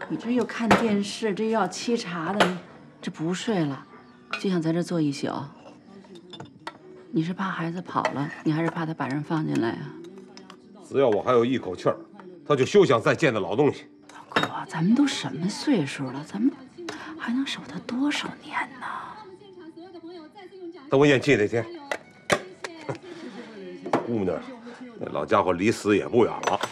你这又看电视，这又要沏茶的，这不睡了，就想在这坐一宿。你是怕孩子跑了，你还是怕他把人放进来啊？ 只要我还有一口气儿，他就休想再见到老东西。 哥，咱们都什么岁数了，咱们还能守他多少年呢？ 等我咽气那天，姑娘，那老家伙离死也不远了。